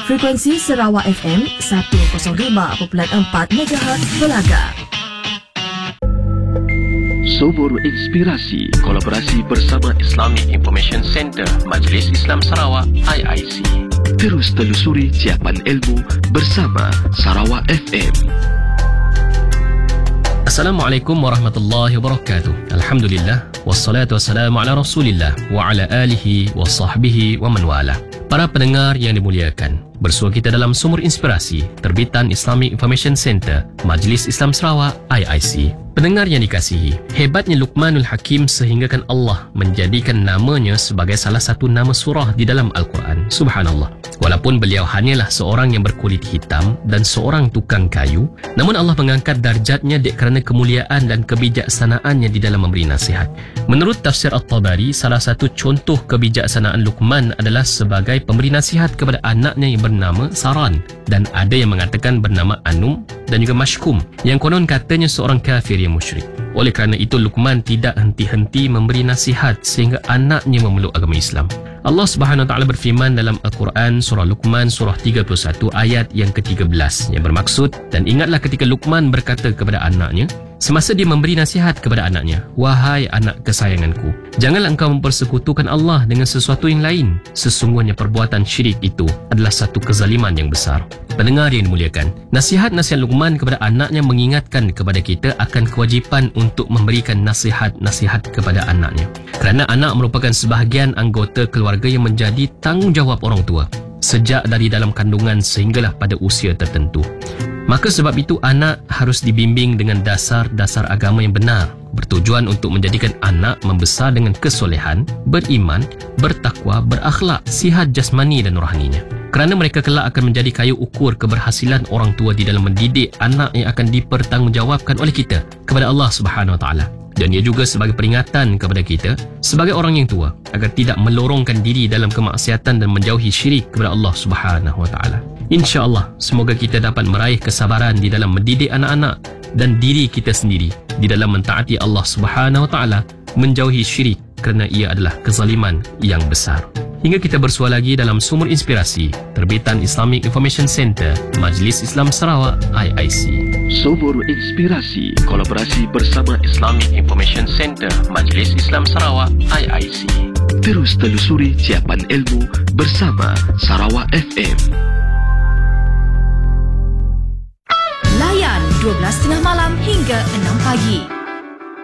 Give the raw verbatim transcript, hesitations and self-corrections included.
Frekuensi Sarawak F M seratus lima perpuluhan empat megahertz Belaga. Sumur Inspirasi, kolaborasi bersama Islamic Information Center Majlis Islam Sarawak I I C. Terus telusuri siapan ilmu bersama Sarawak F M. Assalamualaikum warahmatullahi wabarakatuh. Alhamdulillah, wassalatu wassalamu ala rasulillah wa ala alihi wa sahbihi wa man wala. Para pendengar yang dimuliakan, bersua kita dalam Sumur Inspirasi, terbitan Islamic Information Center Majlis Islam Sarawak I I C. Pendengar yang dikasihi, hebatnya Luqmanul Hakim sehinggakan Allah menjadikan namanya sebagai salah satu nama surah di dalam Al-Quran. Subhanallah. Walaupun beliau hanyalah seorang yang berkulit hitam dan seorang tukang kayu, namun Allah mengangkat darjatnya dek kerana kemuliaan dan kebijaksanaannya di dalam memberi nasihat. Menurut tafsir At-Tabari, salah satu contoh kebijaksanaan Luqman adalah sebagai pemberi nasihat kepada anaknya yang bernama Saran, dan ada yang mengatakan bernama Anum dan juga Mashkum, yang konon katanya seorang kafir yang musyrik. Oleh kerana itu, Luqman tidak henti-henti memberi nasihat sehingga anaknya memeluk agama Islam. Allah Subhanahu Wa Taala berfirman dalam Al-Quran surah Luqman surah tiga puluh satu ayat yang ke tiga belas yang bermaksud, dan ingatlah ketika Luqman berkata kepada anaknya semasa dia memberi nasihat kepada anaknya, wahai anak kesayanganku, janganlah engkau mempersekutukan Allah dengan sesuatu yang lain. Sesungguhnya perbuatan syirik itu adalah satu kezaliman yang besar. Pendengar yang dimuliakan, nasihat-nasihat Luqman kepada anaknya mengingatkan kepada kita akan kewajipan untuk memberikan nasihat-nasihat kepada anaknya, kerana anak merupakan sebahagian anggota keluarga yang menjadi tanggungjawab orang tua sejak dari dalam kandungan sehinggalah pada usia tertentu. Maka sebab itu anak harus dibimbing dengan dasar-dasar agama yang benar, bertujuan untuk menjadikan anak membesar dengan kesolehan, beriman, bertakwa, berakhlak, sihat jasmani dan rohaninya. Kerana mereka kelak akan menjadi kayu ukur keberhasilan orang tua di dalam mendidik anak yang akan dipertanggungjawabkan oleh kita kepada Allah Subhanahu Wa Taala. Dan ia juga sebagai peringatan kepada kita sebagai orang yang tua agar tidak melorongkan diri dalam kemaksiatan dan menjauhi syirik kepada Allah Subhanahu Wa Taala. InsyaAllah, semoga kita dapat meraih kesabaran di dalam mendidik anak-anak dan diri kita sendiri di dalam mentaati Allah Subhanahu Wa Taala, menjauhi syirik kerana ia adalah kezaliman yang besar. Hingga kita bersua lagi dalam Sumur Inspirasi, terbitan Islamic Information Center Majlis Islam Sarawak I I C. Sumur Inspirasi, kolaborasi bersama Islamic Information Center Majlis Islam Sarawak I I C. Terus telusuri siapan ilmu bersama Sarawak F M. Layan dua belas tiga puluh malam hingga enam pagi.